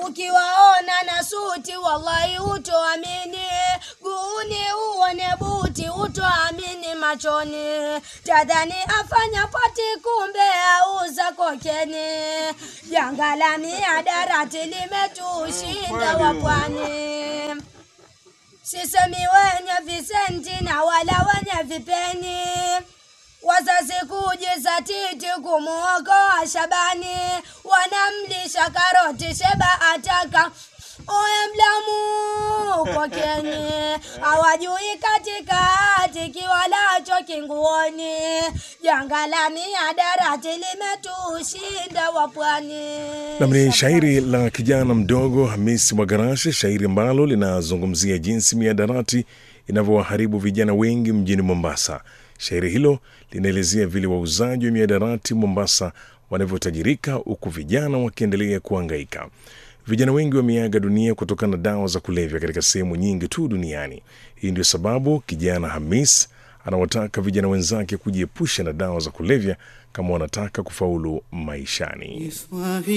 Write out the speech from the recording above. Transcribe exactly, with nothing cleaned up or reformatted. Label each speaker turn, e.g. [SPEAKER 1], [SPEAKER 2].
[SPEAKER 1] Ukiwaona na suti wallahi utoamini, guuni uone buti utoamini machoni, tadhani afanya pati kumbe auza kokeni, janga la mihadarati limetushinda wapwani. Sisemi wenye visenti na wala wenye vipeni, wazazi kujizatiti kumuokoa Shabani, wanamlisha karoti Sheba ataka oe mlamu kokeni, hawajui katikati kiwalacho kinguoni, janga la mihadarati limetushinda wapwani.
[SPEAKER 2] Namni shairi la kijana mdogo Hamisi Mwagarashi, shairi ambalo linazungumzia jinsi mihadarati inavyowaharibu vijana wengi mjini Mombasa. Shairi hilo linaelezea vile wauzaji wa mihadarati Mombasa wanavyotajirika huku vijana wakiendelea kuhangaika. Vijana wengi wameaga dunia kutokana na dawa za kulevya katika sehemu nyingi tu duniani. Hii ndio sababu kijana Hamis anawataka vijana wenzake kujiepusha na dawa za kulevya kama wanataka kufaulu maishani.